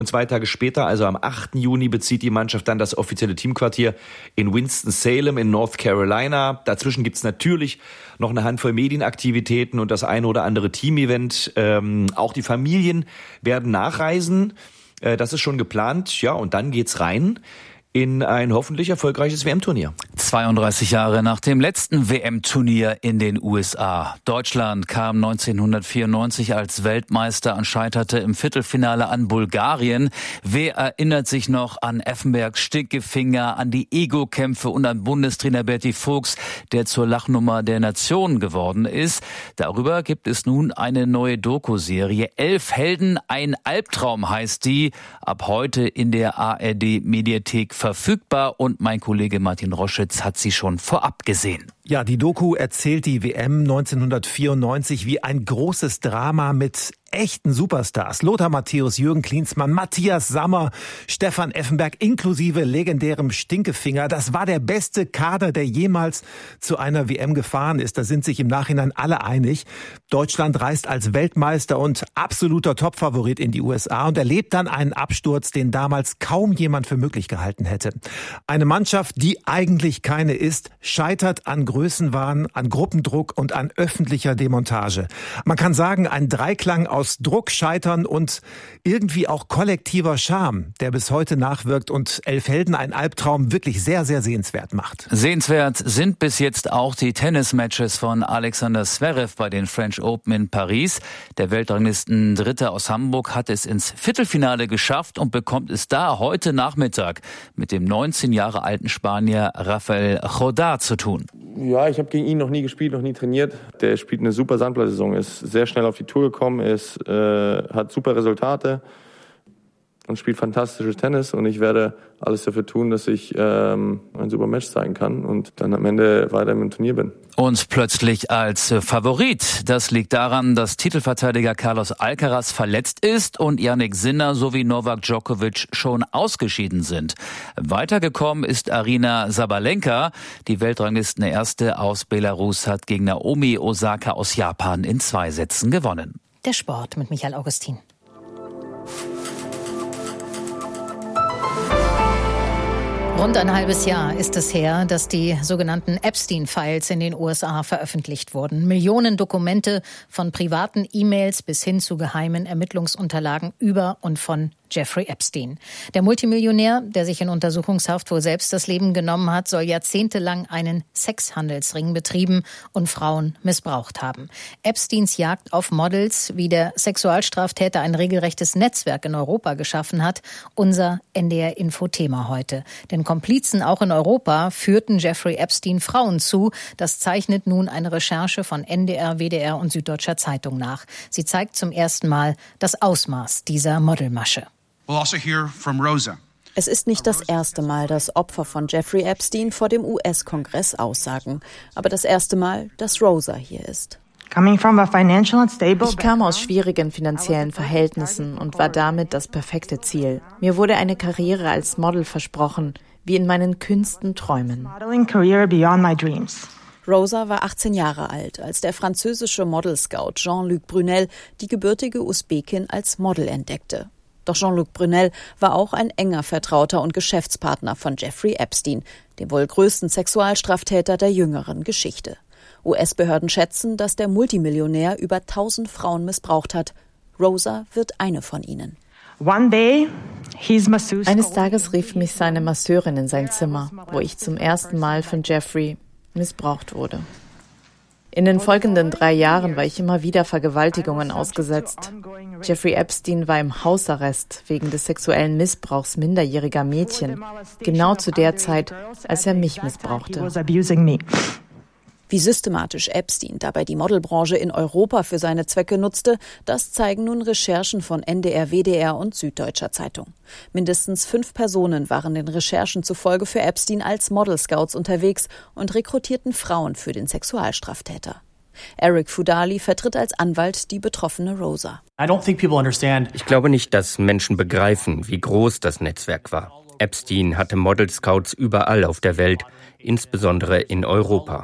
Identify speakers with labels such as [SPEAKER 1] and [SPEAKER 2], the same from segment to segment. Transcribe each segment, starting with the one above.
[SPEAKER 1] Und 2 Tage später, also am 8. Juni, bezieht die Mannschaft dann das offizielle Teamquartier in Winston-Salem in North Carolina. Dazwischen gibt's natürlich noch eine Handvoll Medienaktivitäten und das eine oder andere Teamevent. Auch die Familien werden nachreisen. Das ist schon geplant. Ja, und dann geht's rein in ein hoffentlich erfolgreiches WM-Turnier.
[SPEAKER 2] 32 Jahre nach dem letzten WM-Turnier in den USA. Deutschland kam 1994 als Weltmeister und scheiterte im Viertelfinale an Bulgarien. Wer erinnert sich noch an Effenbergs Stinkefinger, an die Ego-Kämpfe und an Bundestrainer Berti Vogts, der zur Lachnummer der Nation geworden ist? Darüber gibt es nun eine neue Doku-Serie. 11 Helden, ein Albtraum heißt die. Ab heute in der ARD-Mediathek verfügbar und mein Kollege Martin Roschitz hat sie schon vorab gesehen.
[SPEAKER 3] Ja, die Doku erzählt die WM 1994 wie ein großes Drama mit echten Superstars. Lothar Matthäus, Jürgen Klinsmann, Matthias Sammer, Stefan Effenberg inklusive legendärem Stinkefinger. Das war der beste Kader, der jemals zu einer WM gefahren ist. Da sind sich im Nachhinein alle einig. Deutschland reist als Weltmeister und absoluter Topfavorit in die USA und erlebt dann einen Absturz, den damals kaum jemand für möglich gehalten hätte. Eine Mannschaft, die eigentlich keine ist, scheitert an Größenwahn, an Gruppendruck und an öffentlicher Demontage. Man kann sagen, ein Dreiklang aus Druck, Scheitern und irgendwie auch kollektiver Scham, der bis heute nachwirkt und 11 Helden, ein Albtraum, wirklich sehr, sehr sehenswert macht.
[SPEAKER 2] Sehenswert sind bis jetzt auch die Tennismatches von Alexander Zverev bei den French Open in Paris. Der Weltranglisten-Dritte aus Hamburg hat es ins Viertelfinale geschafft und bekommt es da heute Nachmittag mit dem 19 Jahre alten Spanier Rafael Jodá zu tun.
[SPEAKER 4] Ja, ich habe gegen ihn noch nie gespielt, noch nie trainiert. Der spielt eine super Sandplatzsaison, ist sehr schnell auf die Tour gekommen, hat super Resultate und spielt fantastisches Tennis. Und ich werde alles dafür tun, dass ich ein super Match zeigen kann und dann am Ende weiter im Turnier bin.
[SPEAKER 2] Und plötzlich als Favorit. Das liegt daran, dass Titelverteidiger Carlos Alcaraz verletzt ist und Jannik Sinner sowie Novak Djokovic schon ausgeschieden sind. Weitergekommen ist Aryna Sabalenka. Die Weltranglisten-Erste aus Belarus hat gegen Naomi Osaka aus Japan in 2 Sätzen gewonnen.
[SPEAKER 5] Der Sport mit Michael Augustin. Rund ein halbes Jahr ist es her, dass die sogenannten Epstein-Files in den USA veröffentlicht wurden. Millionen Dokumente von privaten E-Mails bis hin zu geheimen Ermittlungsunterlagen über und von Jeffrey Epstein. Der Multimillionär, der sich in Untersuchungshaft wohl selbst das Leben genommen hat, soll jahrzehntelang einen Sexhandelsring betrieben und Frauen missbraucht haben. Epsteins Jagd auf Models, wie der Sexualstraftäter ein regelrechtes Netzwerk in Europa geschaffen hat, unser NDR-Info-Thema heute. Denn Komplizen auch in Europa führten Jeffrey Epstein Frauen zu. Das zeichnet nun eine Recherche von NDR, WDR und Süddeutscher Zeitung nach. Sie zeigt zum ersten Mal das Ausmaß dieser Modelmasche.
[SPEAKER 6] Es ist nicht das erste Mal, dass Opfer von Jeffrey Epstein vor dem US-Kongress aussagen, aber das erste Mal, dass Rosa hier ist.
[SPEAKER 7] Ich kam aus schwierigen finanziellen Verhältnissen und war damit das perfekte Ziel. Mir wurde eine Karriere als Model versprochen, wie in meinen kühnsten Träumen.
[SPEAKER 6] Rosa war 18 Jahre alt, als der französische Model-Scout Jean-Luc Brunel die gebürtige Usbekin als Model entdeckte. Doch Jean-Luc Brunel war auch ein enger Vertrauter und Geschäftspartner von Jeffrey Epstein, dem wohl größten Sexualstraftäter der jüngeren Geschichte. US-Behörden schätzen, dass der Multimillionär über 1000 Frauen missbraucht hat. Rosa wird eine von ihnen.
[SPEAKER 7] Eines Tages rief mich seine Masseurin in sein Zimmer, wo ich zum ersten Mal von Jeffrey missbraucht wurde. In den folgenden 3 Jahren war ich immer wieder Vergewaltigungen ausgesetzt. Jeffrey Epstein war im Hausarrest wegen des sexuellen Missbrauchs minderjähriger Mädchen, genau zu der Zeit, als er mich missbrauchte.
[SPEAKER 6] Wie systematisch Epstein dabei die Modelbranche in Europa für seine Zwecke nutzte, das zeigen nun Recherchen von NDR, WDR und Süddeutscher Zeitung. Mindestens 5 Personen waren den Recherchen zufolge für Epstein als Model-Scouts unterwegs und rekrutierten Frauen für den Sexualstraftäter. Eric Fudali vertritt als Anwalt die betroffene Rosa.
[SPEAKER 8] Ich glaube nicht, dass Menschen begreifen, wie groß das Netzwerk war. Epstein hatte Model Scouts überall auf der Welt, insbesondere in Europa.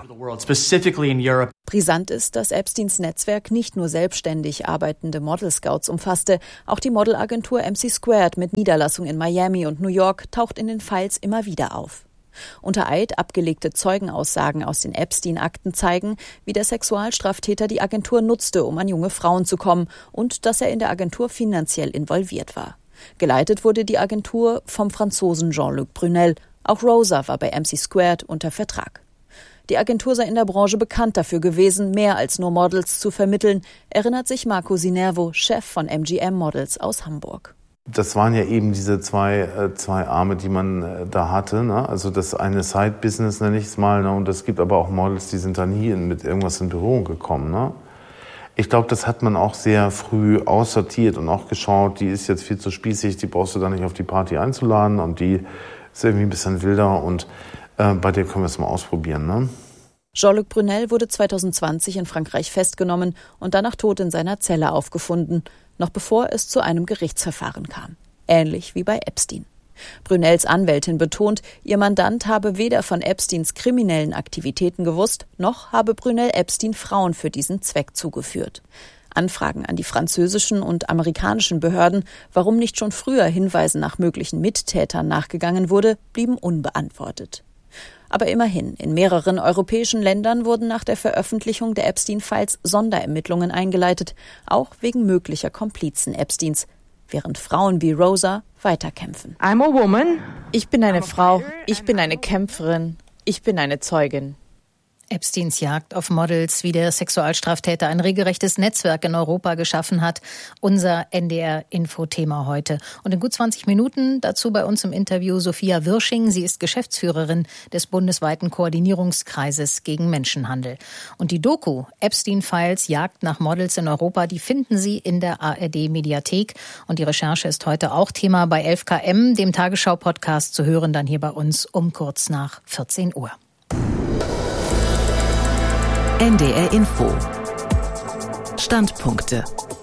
[SPEAKER 6] Brisant ist, dass Epsteins Netzwerk nicht nur selbstständig arbeitende Model Scouts umfasste. Auch die Modelagentur MC² mit Niederlassung in Miami und New York taucht in den Files immer wieder auf. Unter Eid abgelegte Zeugenaussagen aus den Epstein-Akten zeigen, wie der Sexualstraftäter die Agentur nutzte, um an junge Frauen zu kommen, und dass er in der Agentur finanziell involviert war. Geleitet wurde die Agentur vom Franzosen Jean-Luc Brunel. Auch Rosa war bei MC² unter Vertrag. Die Agentur sei in der Branche bekannt dafür gewesen, mehr als nur Models zu vermitteln, erinnert sich Marco Sinervo, Chef von MGM Models aus Hamburg.
[SPEAKER 9] Das waren ja eben diese zwei Arme, die man da hatte, ne? Also das eine Side-Business nenne ich es mal, ne? Und es gibt aber auch Models, die sind da nie mit irgendwas in Berührung gekommen, ne? Ich glaube, das hat man auch sehr früh aussortiert und auch geschaut, die ist jetzt viel zu spießig, die brauchst du da nicht auf die Party einzuladen und die ist irgendwie ein bisschen wilder und bei der können wir es mal ausprobieren, ne?
[SPEAKER 6] Jean-Luc Brunel wurde 2020 in Frankreich festgenommen und danach tot in seiner Zelle aufgefunden, noch bevor es zu einem Gerichtsverfahren kam. Ähnlich wie bei Epstein. Brunels Anwältin betont, ihr Mandant habe weder von Epsteins kriminellen Aktivitäten gewusst, noch habe Brunel Epstein Frauen für diesen Zweck zugeführt. Anfragen an die französischen und amerikanischen Behörden, warum nicht schon früher Hinweisen nach möglichen Mittätern nachgegangen wurde, blieben unbeantwortet. Aber immerhin, in mehreren europäischen Ländern wurden nach der Veröffentlichung der Epstein-Files Sonderermittlungen eingeleitet, auch wegen möglicher Komplizen Epsteins, während Frauen wie Rosa weiterkämpfen.
[SPEAKER 7] I'm a woman. Ich bin eine Frau, ich bin eine Kämpferin, ich bin eine Zeugin.
[SPEAKER 5] Epsteins Jagd auf Models, wie der Sexualstraftäter ein regelrechtes Netzwerk in Europa geschaffen hat. Unser NDR-Info-Thema heute. Und in gut 20 Minuten dazu bei uns im Interview Sophia Wirsching. Sie ist Geschäftsführerin des bundesweiten Koordinierungskreises gegen Menschenhandel. Und die Doku Epstein-Files Jagd nach Models in Europa, die finden Sie in der ARD-Mediathek. Und die Recherche ist heute auch Thema bei 11KM, dem Tagesschau-Podcast, zu hören dann hier bei uns um kurz nach 14 Uhr.
[SPEAKER 10] NDR Info. Standpunkte.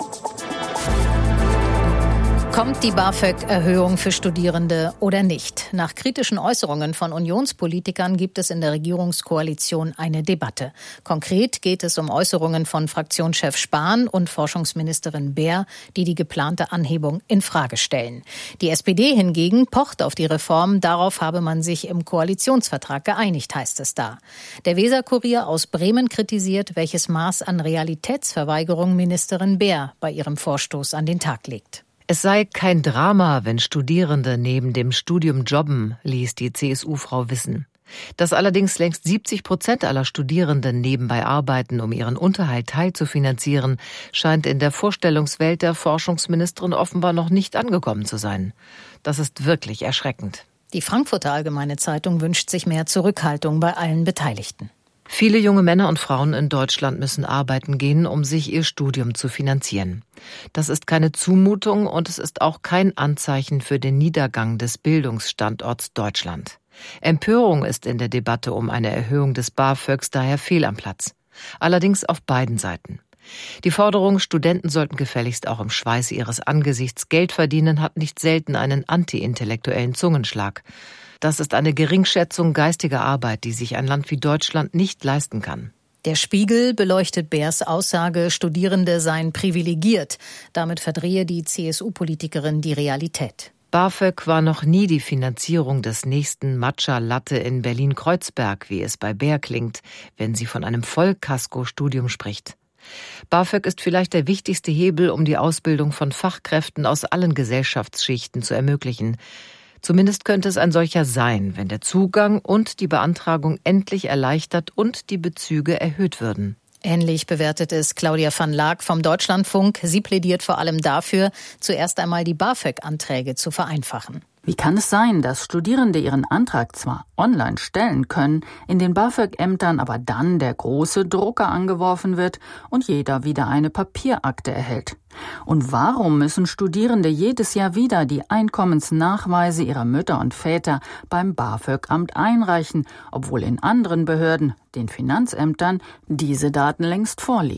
[SPEAKER 5] Kommt die BAföG-Erhöhung für Studierende oder nicht? Nach kritischen Äußerungen von Unionspolitikern gibt es in der Regierungskoalition eine Debatte. Konkret geht es um Äußerungen von Fraktionschef Spahn und Forschungsministerin Baer, die die geplante Anhebung in Frage stellen. Die SPD hingegen pocht auf die Reform. Darauf habe man sich im Koalitionsvertrag geeinigt, heißt es da. Der Weser-Kurier aus Bremen kritisiert, welches Maß an Realitätsverweigerung Ministerin Baer bei ihrem Vorstoß an den Tag legt.
[SPEAKER 11] Es sei kein Drama, wenn Studierende neben dem Studium jobben, ließ die CSU-Frau wissen. Dass allerdings längst 70% aller Studierenden nebenbei arbeiten, um ihren Unterhalt teilzufinanzieren, scheint in der Vorstellungswelt der Forschungsministerin offenbar noch nicht angekommen zu sein. Das ist wirklich erschreckend.
[SPEAKER 5] Die Frankfurter Allgemeine Zeitung wünscht sich mehr Zurückhaltung bei allen Beteiligten.
[SPEAKER 11] Viele junge Männer und Frauen in Deutschland müssen arbeiten gehen, um sich ihr Studium zu finanzieren. Das ist keine Zumutung und es ist auch kein Anzeichen für den Niedergang des Bildungsstandorts Deutschland. Empörung ist in der Debatte um eine Erhöhung des BAföGs daher fehl am Platz. Allerdings auf beiden Seiten. Die Forderung, Studenten sollten gefälligst auch im Schweiß ihres Angesichts Geld verdienen, hat nicht selten einen anti-intellektuellen Zungenschlag. Das ist eine Geringschätzung geistiger Arbeit, die sich ein Land wie Deutschland nicht leisten kann.
[SPEAKER 5] Der Spiegel beleuchtet Baers Aussage, Studierende seien privilegiert. Damit verdrehe die CSU-Politikerin die Realität.
[SPEAKER 11] BAföG war noch nie die Finanzierung des nächsten Matcha-Latte in Berlin-Kreuzberg, wie es bei Baer klingt, wenn sie von einem Vollkasko-Studium spricht. BAföG ist vielleicht der wichtigste Hebel, um die Ausbildung von Fachkräften aus allen Gesellschaftsschichten zu ermöglichen. Zumindest könnte es ein solcher sein, wenn der Zugang und die Beantragung endlich erleichtert und die Bezüge erhöht würden.
[SPEAKER 5] Ähnlich bewertet es Claudia van Laak vom Deutschlandfunk. Sie plädiert vor allem dafür, zuerst einmal die BAföG-Anträge zu vereinfachen.
[SPEAKER 12] Wie kann es sein, dass Studierende ihren Antrag zwar online stellen können, in den BAföG-Ämtern aber dann der große Drucker angeworfen wird und jeder wieder eine Papierakte erhält? Und warum müssen Studierende jedes Jahr wieder die Einkommensnachweise ihrer Mütter und Väter beim BAföG-Amt einreichen, obwohl in anderen Behörden, den Finanzämtern, diese Daten längst vorliegen?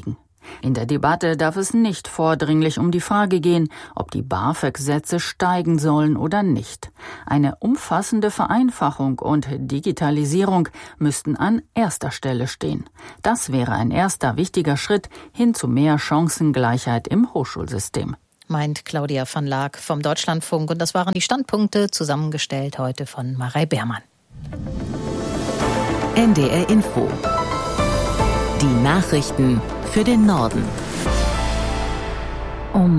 [SPEAKER 12] In der Debatte darf es nicht vordringlich um die Frage gehen, ob die BAföG-Sätze steigen sollen oder nicht. Eine umfassende Vereinfachung und Digitalisierung müssten an erster Stelle stehen. Das wäre ein erster wichtiger Schritt hin zu mehr Chancengleichheit im Hochschulsystem.
[SPEAKER 5] Meint Claudia van Laak vom Deutschlandfunk. Und das waren die Standpunkte, zusammengestellt heute von Marei Beermann.
[SPEAKER 10] NDR Info. Die Nachrichten für den Norden.
[SPEAKER 13] Um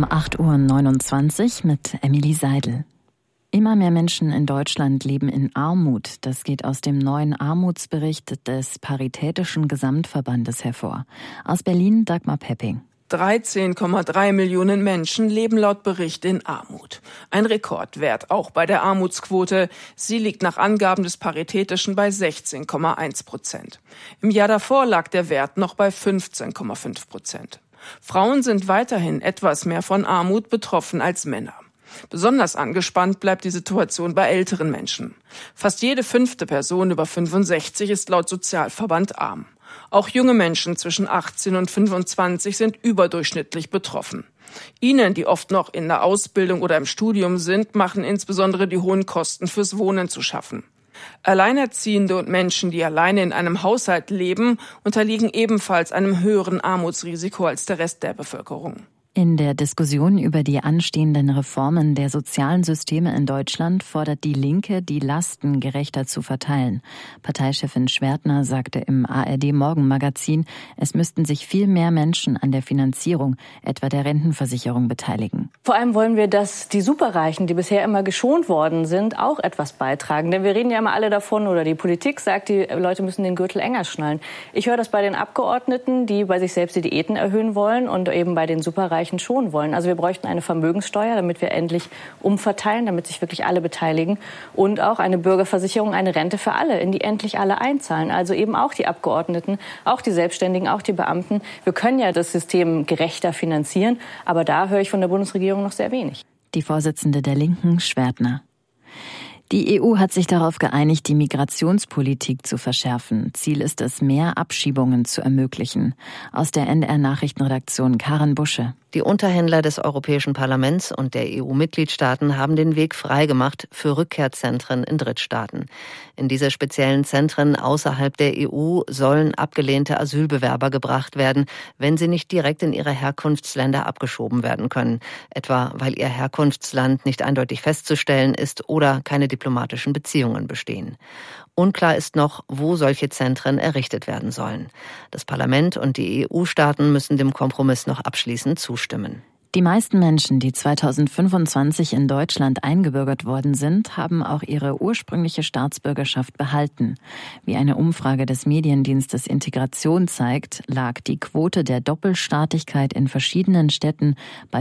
[SPEAKER 13] 8.29 Uhr mit Emily Seidel. Immer mehr Menschen in Deutschland leben in Armut. Das geht aus dem neuen Armutsbericht des Paritätischen Gesamtverbandes hervor. Aus Berlin Dagmar Pepping.
[SPEAKER 14] 13,3 Millionen Menschen leben laut Bericht in Armut. Ein Rekordwert auch bei der Armutsquote. Sie liegt nach Angaben des Paritätischen bei 16,1%. Im Jahr davor lag der Wert noch bei 15,5%. Frauen sind weiterhin etwas mehr von Armut betroffen als Männer. Besonders angespannt bleibt die Situation bei älteren Menschen. Fast jede 5. Person über 65 ist laut Sozialverband arm. Auch junge Menschen zwischen 18 und 25 sind überdurchschnittlich betroffen. Ihnen, die oft noch in der Ausbildung oder im Studium sind, machen insbesondere die hohen Kosten fürs Wohnen zu schaffen. Alleinerziehende und Menschen, die alleine in einem Haushalt leben, unterliegen ebenfalls einem höheren Armutsrisiko als der Rest der Bevölkerung.
[SPEAKER 13] In der Diskussion über die anstehenden Reformen der sozialen Systeme in Deutschland fordert die Linke, die Lasten gerechter zu verteilen. Parteichefin Schwertner sagte im ARD-Morgenmagazin, es müssten sich viel mehr Menschen an der Finanzierung, etwa der Rentenversicherung, beteiligen.
[SPEAKER 15] Vor allem wollen wir, dass die Superreichen, die bisher immer geschont worden sind, auch etwas beitragen. Denn wir reden ja immer alle davon, oder die Politik sagt, die Leute müssen den Gürtel enger schnallen. Ich höre das bei den Abgeordneten, die bei sich selbst die Diäten erhöhen wollen und eben bei den Superreichen schon wollen. Also wir bräuchten eine Vermögenssteuer, damit wir endlich umverteilen, damit sich wirklich alle beteiligen, und auch eine Bürgerversicherung, eine Rente für alle, in die endlich alle einzahlen. Also eben auch die Abgeordneten, auch die Selbstständigen, auch die Beamten. Wir können ja das System gerechter finanzieren, aber da höre ich von der Bundesregierung noch sehr wenig.
[SPEAKER 13] Die Vorsitzende der Linken, Schwertner. Die EU hat sich darauf geeinigt, die Migrationspolitik zu verschärfen. Ziel ist es, mehr Abschiebungen zu ermöglichen. Aus der NDR-Nachrichtenredaktion Karen Busche.
[SPEAKER 16] Die Unterhändler des Europäischen Parlaments und der EU-Mitgliedstaaten haben den Weg freigemacht für Rückkehrzentren in Drittstaaten. In diese speziellen Zentren außerhalb der EU sollen abgelehnte Asylbewerber gebracht werden, wenn sie nicht direkt in ihre Herkunftsländer abgeschoben werden können. Etwa, weil ihr Herkunftsland nicht eindeutig festzustellen ist oder keine diplomatischen Beziehungen bestehen. Unklar ist noch, wo solche Zentren errichtet werden sollen. Das Parlament und die EU-Staaten müssen dem Kompromiss noch abschließend zustimmen.
[SPEAKER 13] Die meisten Menschen, die 2025 in Deutschland eingebürgert worden sind, haben auch ihre ursprüngliche Staatsbürgerschaft behalten. Wie eine Umfrage des Mediendienstes Integration zeigt, lag die Quote der Doppelstaatigkeit in verschiedenen Städten bei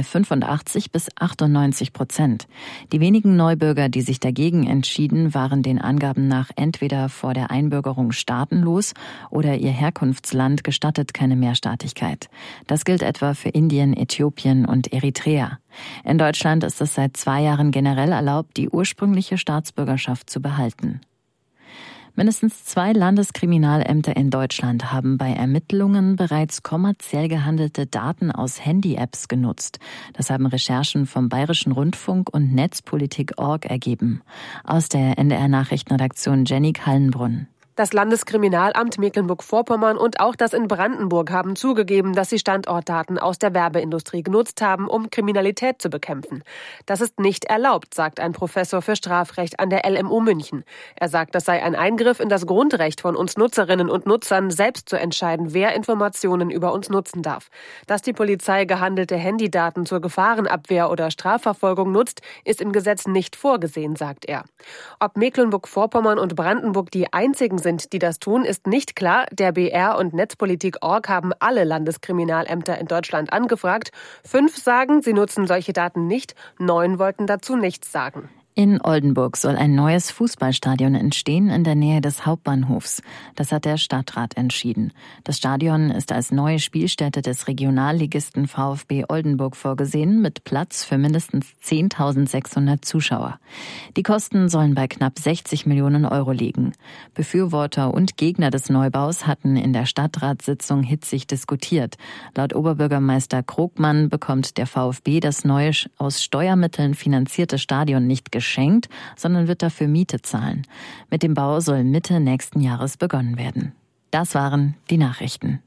[SPEAKER 13] 85-98%. Die wenigen Neubürger, die sich dagegen entschieden, waren den Angaben nach entweder vor der Einbürgerung staatenlos oder ihr Herkunftsland gestattet keine Mehrstaatigkeit. Das gilt etwa für Indien, Äthiopien und Eritrea. In Deutschland ist es seit 2 Jahren generell erlaubt, die ursprüngliche Staatsbürgerschaft zu behalten. Mindestens 2 Landeskriminalämter in Deutschland haben bei Ermittlungen bereits kommerziell gehandelte Daten aus Handy-Apps genutzt. Das haben Recherchen vom Bayerischen Rundfunk und Netzpolitik.org ergeben. Aus der NDR-Nachrichtenredaktion Jenny Kallenbrunn.
[SPEAKER 17] Das Landeskriminalamt Mecklenburg-Vorpommern und auch das in Brandenburg haben zugegeben, dass sie Standortdaten aus der Werbeindustrie genutzt haben, um Kriminalität zu bekämpfen. Das ist nicht erlaubt, sagt ein Professor für Strafrecht an der LMU München. Er sagt, das sei ein Eingriff in das Grundrecht von uns Nutzerinnen und Nutzern, selbst zu entscheiden, wer Informationen über uns nutzen darf. Dass die Polizei gehandelte Handydaten zur Gefahrenabwehr oder Strafverfolgung nutzt, ist im Gesetz nicht vorgesehen, sagt er. Ob Mecklenburg-Vorpommern und Brandenburg die einzigen sind, die das tun, ist nicht klar. Der BR und Netzpolitik.org haben alle Landeskriminalämter in Deutschland angefragt. 5 sagen, sie nutzen solche Daten nicht. 9 wollten dazu nichts sagen.
[SPEAKER 13] In Oldenburg soll ein neues Fußballstadion entstehen in der Nähe des Hauptbahnhofs. Das hat der Stadtrat entschieden. Das Stadion ist als neue Spielstätte des Regionalligisten VfB Oldenburg vorgesehen, mit Platz für mindestens 10.600 Zuschauer. Die Kosten sollen bei knapp 60 Millionen Euro liegen. Befürworter und Gegner des Neubaus hatten in der Stadtratssitzung hitzig diskutiert. Laut Oberbürgermeister Krogmann bekommt der VfB das neue, aus Steuermitteln finanzierte Stadion nicht geschenkt, sondern wird dafür Miete zahlen. Mit dem Bau soll Mitte nächsten Jahres begonnen werden. Das waren die Nachrichten.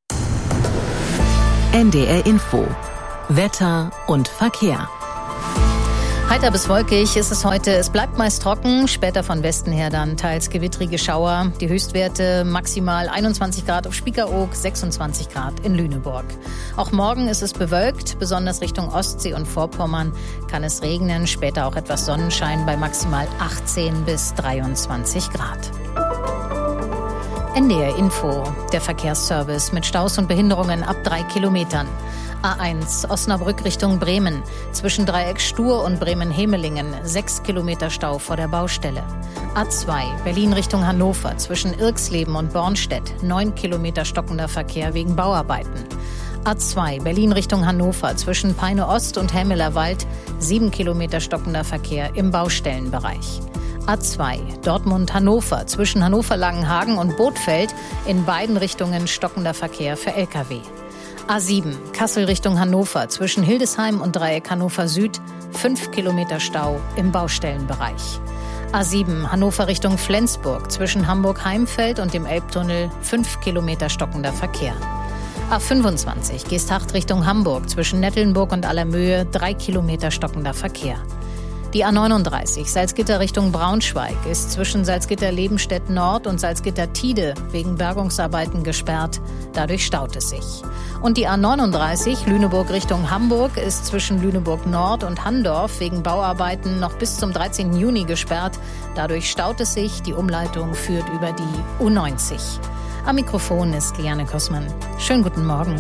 [SPEAKER 10] NDR Info. Wetter und Verkehr.
[SPEAKER 5] Heiter bis wolkig ist es heute. Es bleibt meist trocken, später von Westen her dann teils gewittrige Schauer. Die Höchstwerte maximal 21 Grad auf Spiekeroog, 26 Grad in Lüneburg. Auch morgen ist es bewölkt, besonders Richtung Ostsee und Vorpommern kann es regnen, später auch etwas Sonnenschein bei maximal 18 bis 23 Grad. NDR Info, der Verkehrsservice mit Staus und Behinderungen ab 3 Kilometern. A1 Osnabrück Richtung Bremen. Zwischen Dreieck Stur und Bremen-Hemelingen 6 Kilometer Stau vor der Baustelle. A2 Berlin Richtung Hannover. Zwischen Irxleben und Bornstedt 9 Kilometer stockender Verkehr wegen Bauarbeiten. A2 Berlin Richtung Hannover. Zwischen Peine Ost und Hämelerwald 7 Kilometer stockender Verkehr im Baustellenbereich. A2 Dortmund-Hannover. Zwischen Hannover-Langenhagen und Bothfeld in beiden Richtungen stockender Verkehr für Lkw. A7 Kassel Richtung Hannover. Zwischen Hildesheim und Dreieck Hannover Süd 5 Kilometer Stau im Baustellenbereich. A7 Hannover Richtung Flensburg. Zwischen Hamburg-Heimfeld und dem Elbtunnel 5 Kilometer stockender Verkehr. A25 Geesthacht Richtung Hamburg. Zwischen Nettelnburg und Allermöhe 3 Kilometer stockender Verkehr. Die A39 Salzgitter Richtung Braunschweig ist zwischen Salzgitter-Lebenstedt Nord und Salzgitter-Tide wegen Bergungsarbeiten gesperrt. Dadurch staut es sich. Und die A39 Lüneburg Richtung Hamburg ist zwischen Lüneburg Nord und Handorf wegen Bauarbeiten noch bis zum 13. Juni gesperrt. Dadurch staut es sich. Die Umleitung führt über die U90. Am Mikrofon ist Liane Kossmann. Schönen guten Morgen.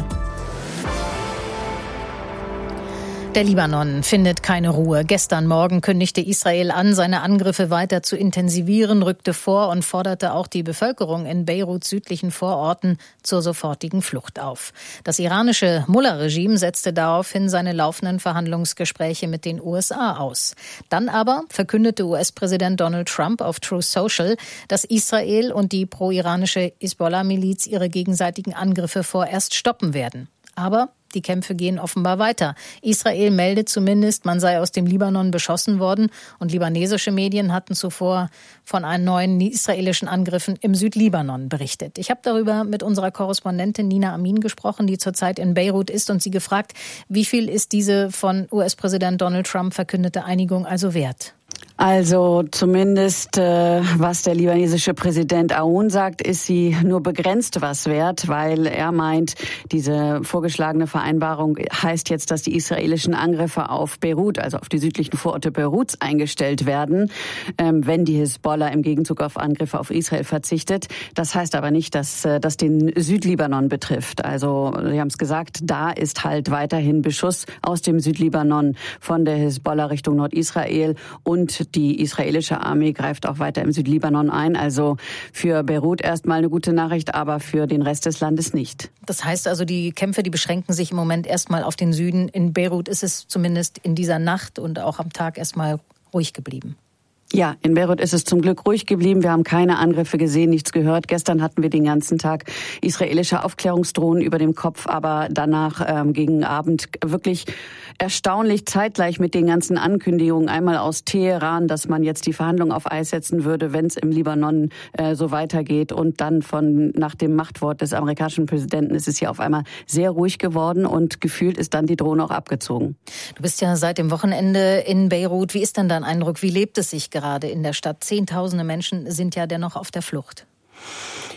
[SPEAKER 5] Der Libanon findet keine Ruhe. Gestern Morgen kündigte Israel an, seine Angriffe weiter zu intensivieren, rückte vor und forderte auch die Bevölkerung in Beiruts südlichen Vororten zur sofortigen Flucht auf. Das iranische Mullah-Regime setzte daraufhin seine laufenden Verhandlungsgespräche mit den USA aus. Dann aber verkündete US-Präsident Donald Trump auf Truth Social, dass Israel und die pro-iranische Hisbollah-Miliz ihre gegenseitigen Angriffe vorerst stoppen werden. Aber die Kämpfe gehen offenbar weiter. Israel meldet zumindest, man sei aus dem Libanon beschossen worden und libanesische Medien hatten zuvor von einen neuen israelischen Angriffen im Südlibanon berichtet. Ich habe darüber mit unserer Korrespondentin Nina Amin gesprochen, die zurzeit in Beirut ist und sie gefragt, wie viel ist diese von US-Präsident Donald Trump verkündete Einigung also wert?
[SPEAKER 18] Also zumindest, was der libanesische Präsident Aoun sagt, ist sie nur begrenzt was wert, weil er meint, diese vorgeschlagene Vereinbarung heißt jetzt, dass die israelischen Angriffe auf Beirut, also auf die südlichen Vororte Beiruts, eingestellt werden, wenn die Hisbollah im Gegenzug auf Angriffe auf Israel verzichtet. Das heißt aber nicht, dass das den Südlibanon betrifft. Also Sie haben es gesagt, da ist halt weiterhin Beschuss aus dem Südlibanon von der Hisbollah Richtung Nordisrael und die israelische Armee greift auch weiter im Südlibanon ein. Also für Beirut erstmal eine gute Nachricht, aber für den Rest des Landes nicht.
[SPEAKER 5] Das heißt also, die Kämpfe, die beschränken sich im Moment erstmal auf den Süden. In Beirut ist es zumindest in dieser Nacht und auch am Tag erstmal ruhig geblieben.
[SPEAKER 18] Ja, in Beirut ist es zum Glück ruhig geblieben. Wir haben keine Angriffe gesehen, nichts gehört. Gestern hatten wir den ganzen Tag israelische Aufklärungsdrohnen über dem Kopf, aber danach gegen Abend wirklich erstaunlich zeitgleich mit den ganzen Ankündigungen. Einmal aus Teheran, dass man jetzt die Verhandlungen auf Eis setzen würde, wenn es im Libanon so weitergeht. Und dann nach dem Machtwort des amerikanischen Präsidenten ist es hier auf einmal sehr ruhig geworden und gefühlt ist dann die Drohne auch abgezogen.
[SPEAKER 5] Du bist ja seit dem Wochenende in Beirut. Wie ist denn dein Eindruck? Wie lebt es sich gerade in der Stadt? Zehntausende Menschen sind ja dennoch auf der Flucht.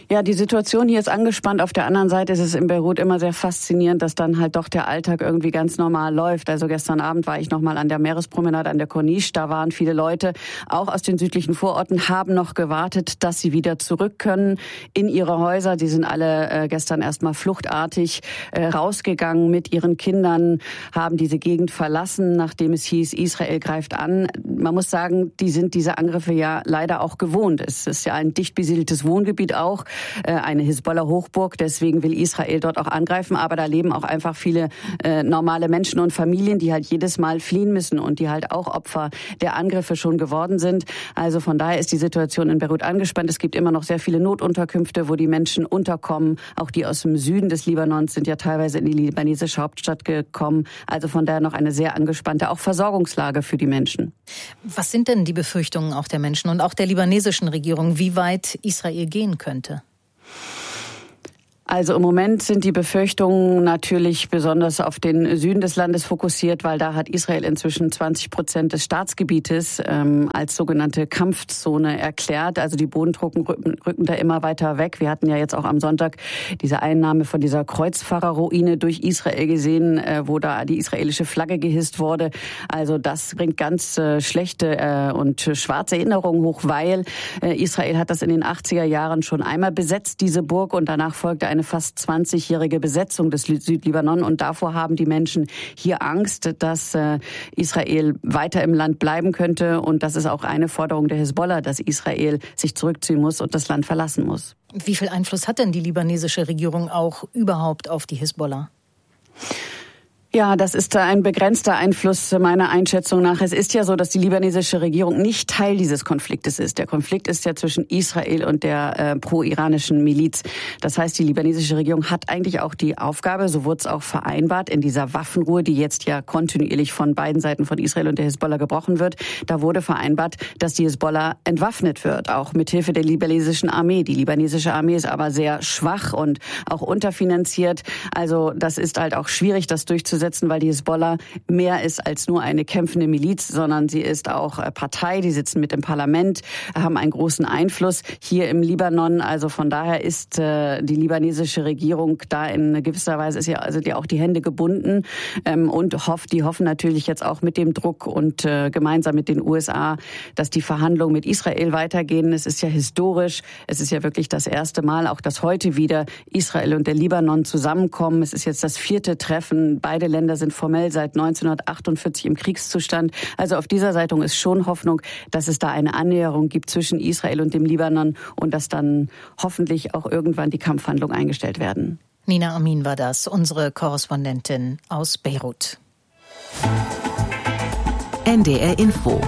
[SPEAKER 18] Ja, die Situation hier ist angespannt. Auf der anderen Seite ist es in Beirut immer sehr faszinierend, dass dann halt doch der Alltag irgendwie ganz normal läuft. Also gestern Abend war ich nochmal an der Meerespromenade an der Corniche. Da waren viele Leute, auch aus den südlichen Vororten, haben noch gewartet, dass sie wieder zurück können in ihre Häuser. Die sind alle gestern erstmal fluchtartig rausgegangen mit ihren Kindern, haben diese Gegend verlassen, nachdem es hieß, Israel greift an. Man muss sagen, die sind diese Angriffe ja leider auch gewohnt. Es ist ja ein dicht besiedeltes Wohngebiet auch. Eine Hisbollah-Hochburg, deswegen will Israel dort auch angreifen, aber da leben auch einfach viele normale Menschen und Familien, die halt jedes Mal fliehen müssen und die halt auch Opfer der Angriffe schon geworden sind. Also von daher ist die Situation in Beirut angespannt. Es gibt immer noch sehr viele Notunterkünfte, wo die Menschen unterkommen. Auch die aus dem Süden des Libanons sind ja teilweise in die libanesische Hauptstadt gekommen. Also von daher noch eine sehr angespannte auch Versorgungslage für die Menschen.
[SPEAKER 5] Was sind denn die Befürchtungen auch der Menschen und auch der libanesischen Regierung, wie weit Israel gehen könnte?
[SPEAKER 18] Also im Moment sind die Befürchtungen natürlich besonders auf den Süden des Landes fokussiert, weil da hat Israel inzwischen 20% des Staatsgebietes als sogenannte Kampfzone erklärt. Also die Bodentruppen rücken da immer weiter weg. Wir hatten ja jetzt auch am Sonntag diese Einnahme von dieser Kreuzfahrerruine durch Israel gesehen, wo da die israelische Flagge gehisst wurde. Also das bringt ganz schlechte und schwarze Erinnerungen hoch, weil Israel hat das in den 80er Jahren schon einmal besetzt, diese Burg, und danach folgte eine fast 20-jährige Besetzung des Südlibanon, und davor haben die Menschen hier Angst, dass Israel weiter im Land bleiben könnte, und das ist auch eine Forderung der Hisbollah, dass Israel sich zurückziehen muss und das Land verlassen muss.
[SPEAKER 5] Wie viel Einfluss hat denn die libanesische Regierung auch überhaupt auf die Hisbollah?
[SPEAKER 18] Ja, das ist ein begrenzter Einfluss meiner Einschätzung nach. Es ist ja so, dass die libanesische Regierung nicht Teil dieses Konfliktes ist. Der Konflikt ist ja zwischen Israel und der pro-iranischen Miliz. Das heißt, die libanesische Regierung hat eigentlich auch die Aufgabe, so wurde es auch vereinbart, in dieser Waffenruhe, die jetzt ja kontinuierlich von beiden Seiten, von Israel und der Hisbollah, gebrochen wird. Da wurde vereinbart, dass die Hisbollah entwaffnet wird, auch mithilfe der libanesischen Armee. Die libanesische Armee ist aber sehr schwach und auch unterfinanziert. Also das ist halt auch schwierig, das durchzusetzen, weil die Hisbollah mehr ist als nur eine kämpfende Miliz, sondern sie ist auch Partei. Die sitzen mit im Parlament, haben einen großen Einfluss hier im Libanon. Also von daher ist die libanesische Regierung da in gewisser Weise, ist ja also auch die Hände gebunden und die hoffen natürlich jetzt auch mit dem Druck und gemeinsam mit den USA, dass die Verhandlungen mit Israel weitergehen. Es ist ja historisch. Es ist ja wirklich das erste Mal, auch dass heute wieder Israel und der Libanon zusammenkommen. Es ist jetzt das 4. Treffen. Beide Länder sind formell seit 1948 im Kriegszustand. Also auf dieser Seite ist schon Hoffnung, dass es da eine Annäherung gibt zwischen Israel und dem Libanon und dass dann hoffentlich auch irgendwann die Kampfhandlungen eingestellt werden.
[SPEAKER 5] Nina Amin war das, unsere Korrespondentin aus Beirut.
[SPEAKER 10] NDR Info.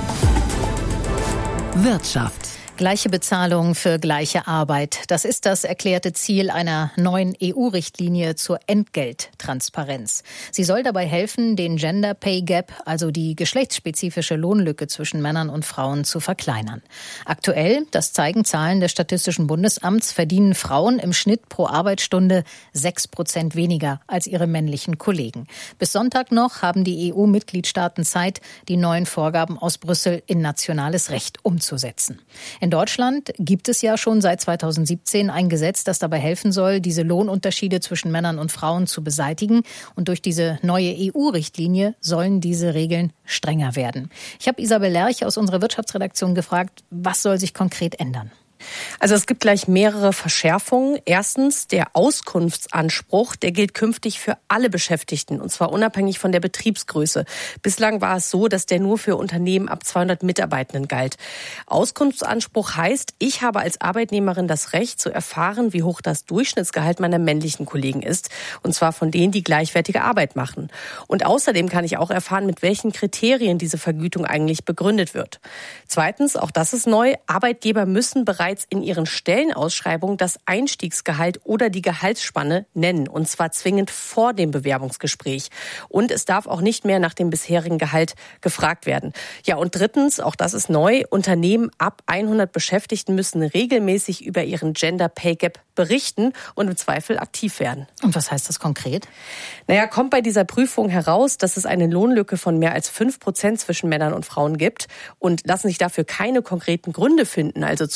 [SPEAKER 10] Wirtschaft.
[SPEAKER 5] Gleiche Bezahlung für gleiche Arbeit. Das ist das erklärte Ziel einer neuen EU-Richtlinie zur Entgelttransparenz. Sie soll dabei helfen, den Gender Pay Gap, also die geschlechtsspezifische Lohnlücke zwischen Männern und Frauen, zu verkleinern. Aktuell, das zeigen Zahlen des Statistischen Bundesamts, verdienen Frauen im Schnitt pro Arbeitsstunde 6% weniger als ihre männlichen Kollegen. Bis Sonntag noch haben die EU-Mitgliedstaaten Zeit, die neuen Vorgaben aus Brüssel in nationales Recht umzusetzen. In Deutschland gibt es ja schon seit 2017 ein Gesetz, das dabei helfen soll, diese Lohnunterschiede zwischen Männern und Frauen zu beseitigen. Und durch diese neue EU-Richtlinie sollen diese Regeln strenger werden. Ich habe Isabel Lerch aus unserer Wirtschaftsredaktion gefragt, was soll sich konkret ändern?
[SPEAKER 19] Also es gibt gleich mehrere Verschärfungen. Erstens, der Auskunftsanspruch, der gilt künftig für alle Beschäftigten, und zwar unabhängig von der Betriebsgröße. Bislang war es so, dass der nur für Unternehmen ab 200 Mitarbeitenden galt. Auskunftsanspruch heißt, ich habe als Arbeitnehmerin das Recht zu erfahren, wie hoch das Durchschnittsgehalt meiner männlichen Kollegen ist, und zwar von denen, die gleichwertige Arbeit machen. Und außerdem kann ich auch erfahren, mit welchen Kriterien diese Vergütung eigentlich begründet wird. Zweitens, auch das ist neu, Arbeitgeber müssen bereits in ihren Stellenausschreibungen das Einstiegsgehalt oder die Gehaltsspanne nennen, und zwar zwingend vor dem Bewerbungsgespräch. Und es darf auch nicht mehr nach dem bisherigen Gehalt gefragt werden. Ja, und drittens, auch das ist neu, Unternehmen ab 100 Beschäftigten müssen regelmäßig über ihren Gender Pay Gap berichten und im Zweifel aktiv werden.
[SPEAKER 5] Und was heißt das konkret?
[SPEAKER 19] Naja, kommt bei dieser Prüfung heraus, dass es eine Lohnlücke von mehr als 5% zwischen Männern und Frauen gibt, und lassen sich dafür keine konkreten Gründe finden, also zum Beispiel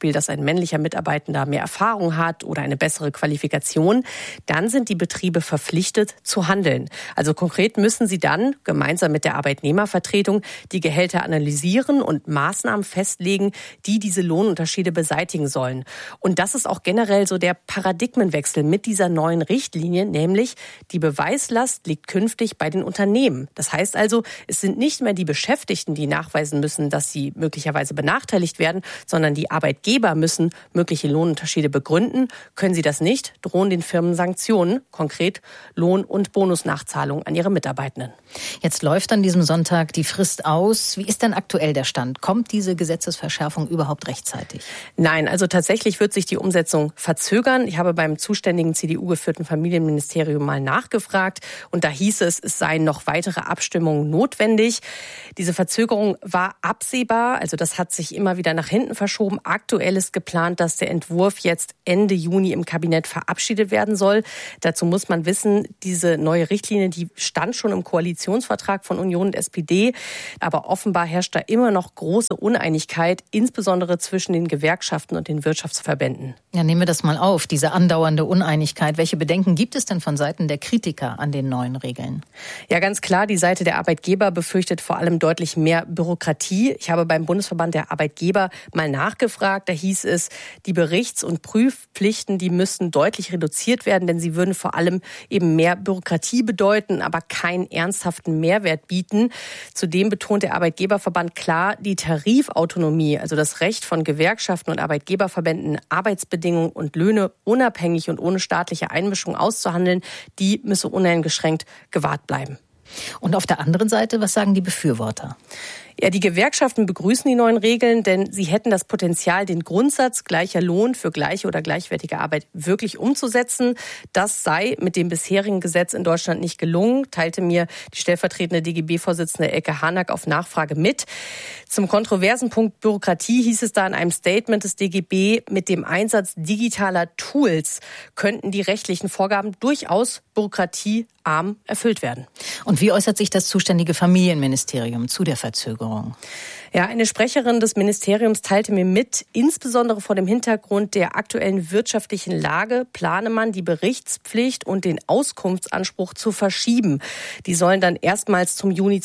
[SPEAKER 19] Beispiel, dass ein männlicher Mitarbeitender mehr Erfahrung hat oder eine bessere Qualifikation, dann sind die Betriebe verpflichtet zu handeln. Also konkret müssen sie dann gemeinsam mit der Arbeitnehmervertretung die Gehälter analysieren und Maßnahmen festlegen, die diese Lohnunterschiede beseitigen sollen. Und das ist auch generell so der Paradigmenwechsel mit dieser neuen Richtlinie, nämlich die Beweislast liegt künftig bei den Unternehmen. Das heißt also, es sind nicht mehr die Beschäftigten, die nachweisen müssen, dass sie möglicherweise benachteiligt werden, sondern die Arbeitgeber müssen mögliche Lohnunterschiede begründen. Können sie das nicht, drohen den Firmen Sanktionen, konkret Lohn- und Bonusnachzahlungen an ihre Mitarbeitenden.
[SPEAKER 5] Jetzt läuft an diesem Sonntag die Frist aus. Wie ist denn aktuell der Stand? Kommt diese Gesetzesverschärfung überhaupt rechtzeitig?
[SPEAKER 19] Nein, also tatsächlich wird sich die Umsetzung verzögern. Ich habe beim zuständigen CDU-geführten Familienministerium mal nachgefragt und da hieß es, es seien noch weitere Abstimmungen notwendig. Diese Verzögerung war absehbar, also das hat sich immer wieder nach hinten verschoben. Aktuell ist geplant, dass der Entwurf jetzt Ende Juni im Kabinett verabschiedet werden soll. Dazu muss man wissen, diese neue Richtlinie, die stand schon im Koalitionsvertrag von Union und SPD, aber offenbar herrscht da immer noch große Uneinigkeit, insbesondere zwischen den Gewerkschaften und den Wirtschaftsverbänden.
[SPEAKER 5] Ja, nehmen wir das mal auf, diese andauernde Uneinigkeit. Welche Bedenken gibt es denn von Seiten der Kritiker an den neuen Regeln?
[SPEAKER 19] Ja, ganz klar, die Seite der Arbeitgeber befürchtet vor allem deutlich mehr Bürokratie. Ich habe beim Bundesverband der Arbeitgeber mal nachgefragt. Da hieß es, die Berichts- und Prüfpflichten, die müssten deutlich reduziert werden, denn sie würden vor allem eben mehr Bürokratie bedeuten, aber keinen ernsthaften Mehrwert bieten. Zudem betont der Arbeitgeberverband klar, die Tarifautonomie, also das Recht von Gewerkschaften und Arbeitgeberverbänden, Arbeitsbedingungen und Löhne unabhängig und ohne staatliche Einmischung auszuhandeln, die müsse uneingeschränkt gewahrt bleiben.
[SPEAKER 5] Und auf der anderen Seite, was sagen die Befürworter?
[SPEAKER 19] Ja, die Gewerkschaften begrüßen die neuen Regeln, denn sie hätten das Potenzial, den Grundsatz gleicher Lohn für gleiche oder gleichwertige Arbeit wirklich umzusetzen. Das sei mit dem bisherigen Gesetz in Deutschland nicht gelungen, teilte mir die stellvertretende DGB-Vorsitzende Elke Hanack auf Nachfrage mit. Zum kontroversen Punkt Bürokratie hieß es da in einem Statement des DGB, mit dem Einsatz digitaler Tools könnten die rechtlichen Vorgaben durchaus bürokratiearm erfüllt werden.
[SPEAKER 5] Und wie äußert sich das zuständige Familienministerium zu der Verzögerung?
[SPEAKER 19] Ja, eine Sprecherin des Ministeriums teilte mir mit, insbesondere vor dem Hintergrund der aktuellen wirtschaftlichen Lage plane man, die Berichtspflicht und den Auskunftsanspruch zu verschieben. Die sollen dann erstmals zum Juni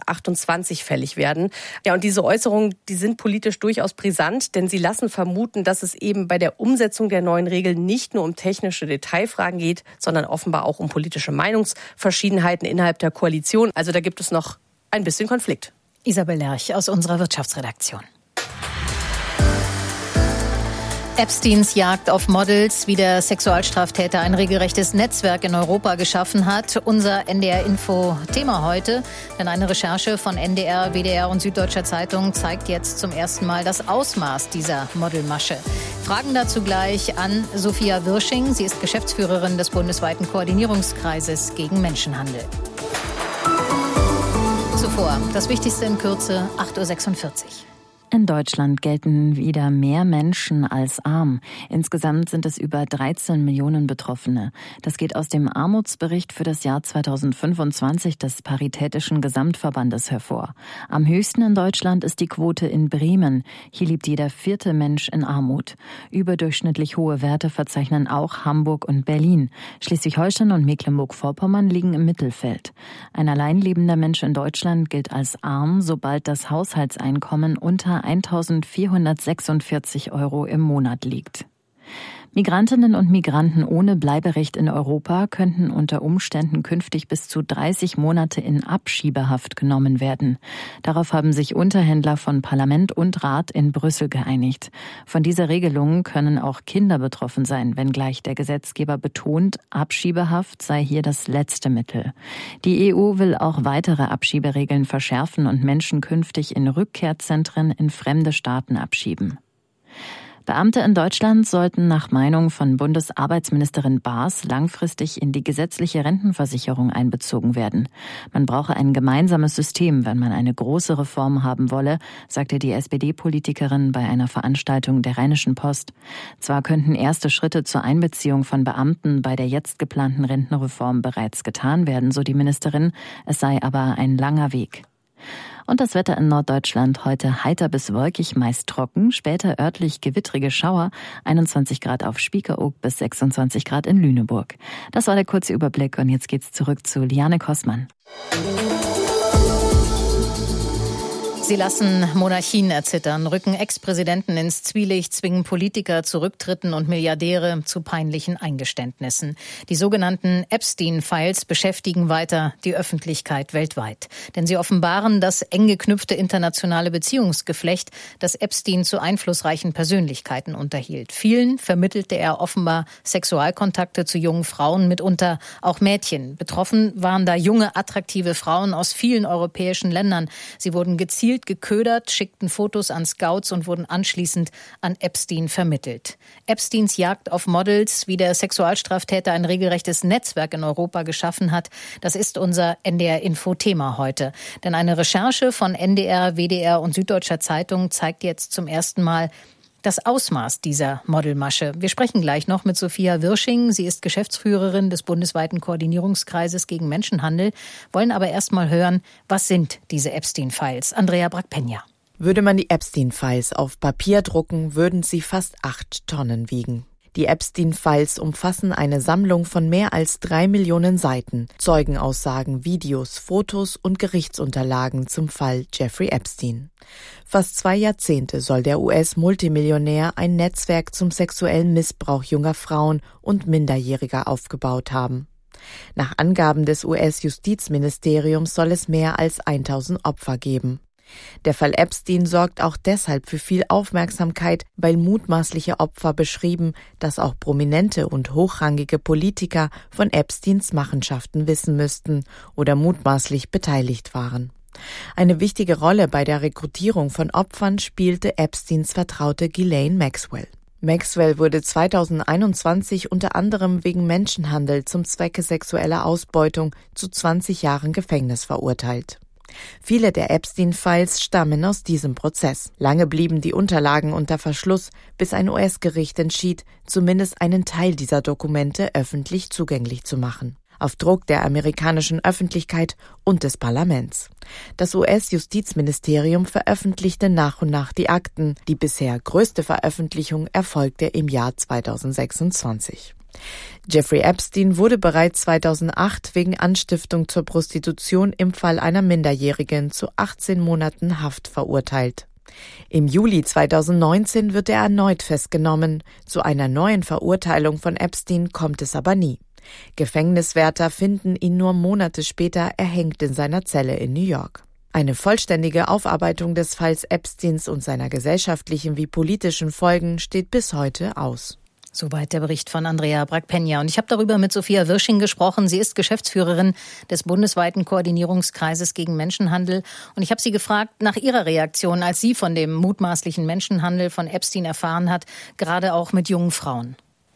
[SPEAKER 19] 2028 fällig werden. Ja, und diese Äußerungen, die sind politisch durchaus brisant, denn sie lassen vermuten, dass es eben bei der Umsetzung der neuen Regeln nicht nur um technische Detailfragen geht, sondern offenbar auch um politische Meinungsverschiedenheiten innerhalb der Koalition. Also da gibt es noch ein bisschen Konflikt.
[SPEAKER 5] Isabel Lerch aus unserer Wirtschaftsredaktion. Epsteins Jagd auf Models, wie der Sexualstraftäter ein regelrechtes Netzwerk in Europa geschaffen hat. Unser NDR-Info-Thema heute. Denn eine Recherche von NDR, WDR und Süddeutscher Zeitung zeigt jetzt zum ersten Mal das Ausmaß dieser Modelmasche. Fragen dazu gleich an Sophia Wirsching. Sie ist Geschäftsführerin des bundesweiten Koordinierungskreises gegen Menschenhandel. Zuvor das Wichtigste in Kürze, 8.46 Uhr.
[SPEAKER 13] In Deutschland gelten wieder mehr Menschen als arm. Insgesamt sind es über 13 Millionen Betroffene. Das geht aus dem Armutsbericht für das Jahr 2025 des Paritätischen Gesamtverbandes hervor. Am höchsten in Deutschland ist die Quote in Bremen. Hier lebt jeder 4. Mensch in Armut. Überdurchschnittlich hohe Werte verzeichnen auch Hamburg und Berlin. Schleswig-Holstein und Mecklenburg-Vorpommern liegen im Mittelfeld. Ein allein lebender Mensch in Deutschland gilt als arm, sobald das Haushaltseinkommen unter 1.446 € im Monat liegt. Migrantinnen und Migranten ohne Bleiberecht in Europa könnten unter Umständen künftig bis zu 30 Monate in Abschiebehaft genommen werden. Darauf haben sich Unterhändler von Parlament und Rat in Brüssel geeinigt. Von dieser Regelung können auch Kinder betroffen sein, wenngleich der Gesetzgeber betont, Abschiebehaft sei hier das letzte Mittel. Die EU will auch weitere Abschieberegeln verschärfen und Menschen künftig in Rückkehrzentren in fremde Staaten abschieben. Beamte in Deutschland sollten nach Meinung von Bundesarbeitsministerin Baas langfristig in die gesetzliche Rentenversicherung einbezogen werden. Man brauche ein gemeinsames System, wenn man eine große Reform haben wolle, sagte die SPD-Politikerin bei einer Veranstaltung der Rheinischen Post. Zwar könnten erste Schritte zur Einbeziehung von Beamten bei der jetzt geplanten Rentenreform bereits getan werden, so die Ministerin, es sei aber ein langer Weg. Und das Wetter in Norddeutschland heute heiter bis wolkig, meist trocken, später örtlich gewittrige Schauer, 21 Grad auf Spiekeroog bis 26 Grad in Lüneburg. Das war der kurze Überblick und jetzt geht's zurück zu Liane Kossmann.
[SPEAKER 5] Sie lassen Monarchien erzittern, rücken Ex-Präsidenten ins Zwielicht, zwingen Politiker zu Rücktritten und Milliardäre zu peinlichen Eingeständnissen. Die sogenannten Epstein-Files beschäftigen weiter die Öffentlichkeit weltweit. Denn sie offenbaren das eng geknüpfte internationale Beziehungsgeflecht, das Epstein zu einflussreichen Persönlichkeiten unterhielt. Vielen vermittelte er offenbar Sexualkontakte zu jungen Frauen, mitunter auch Mädchen. Betroffen waren da junge, attraktive Frauen aus vielen europäischen Ländern. Sie wurden gezielt geködert, schickten Fotos an Scouts und wurden anschließend an Epstein vermittelt. Epsteins Jagd auf Models, wie der Sexualstraftäter ein regelrechtes Netzwerk in Europa geschaffen hat, das ist unser NDR-Info-Thema heute. Denn eine Recherche von NDR, WDR und Süddeutscher Zeitung zeigt jetzt zum ersten Mal das Ausmaß dieser Modelmasche. Wir sprechen gleich noch mit Sophia Wirsching. Sie ist Geschäftsführerin des bundesweiten Koordinierungskreises gegen Menschenhandel, wollen aber erst mal hören, was sind diese Epstein-Files? Andrea Brackpenja.
[SPEAKER 20] Würde man die Epstein-Files auf Papier drucken, würden sie fast 8 Tonnen wiegen. Die Epstein-Files umfassen eine Sammlung von mehr als 3 Millionen Seiten, Zeugenaussagen, Videos, Fotos und Gerichtsunterlagen zum Fall Jeffrey Epstein. Fast 2 Jahrzehnte soll der US-Multimillionär ein Netzwerk zum sexuellen Missbrauch junger Frauen und Minderjähriger aufgebaut haben. Nach Angaben des US-Justizministeriums soll es mehr als 1000 Opfer geben. Der Fall Epstein sorgt auch deshalb für viel Aufmerksamkeit, weil mutmaßliche Opfer beschrieben, dass auch prominente und hochrangige Politiker von Epsteins Machenschaften wissen müssten oder mutmaßlich beteiligt waren. Eine wichtige Rolle bei der Rekrutierung von Opfern spielte Epsteins Vertraute Ghislaine Maxwell. Maxwell wurde 2021 unter anderem wegen Menschenhandel zum Zwecke sexueller Ausbeutung zu 20 Jahren Gefängnis verurteilt. Viele der Epstein-Files stammen aus diesem Prozess. Lange blieben die Unterlagen unter Verschluss, bis ein US-Gericht entschied, zumindest einen Teil dieser Dokumente öffentlich zugänglich zu machen. Auf Druck der amerikanischen Öffentlichkeit und des Parlaments. Das US-Justizministerium veröffentlichte nach und nach die Akten. Die bisher größte Veröffentlichung erfolgte im Jahr 2026. Jeffrey Epstein wurde bereits 2008 wegen Anstiftung zur Prostitution im Fall einer Minderjährigen zu 18 Monaten Haft verurteilt. Im Juli 2019 wird er erneut festgenommen. Zu einer neuen Verurteilung von Epstein kommt es aber nie. Gefängniswärter finden ihn nur Monate später erhängt in seiner Zelle in New York. Eine vollständige Aufarbeitung des Falls Epsteins und seiner gesellschaftlichen wie politischen Folgen steht bis heute aus.
[SPEAKER 5] Soweit der Bericht von Andrea Brackpenja. Und ich habe darüber mit Sophia Wirsching gesprochen. Sie ist Geschäftsführerin des bundesweiten Koordinierungskreises gegen Menschenhandel. Und ich habe sie gefragt nach ihrer Reaktion, als sie von dem mutmaßlichen Menschenhandel von Epstein erfahren hat, gerade auch mit jungen Frauen.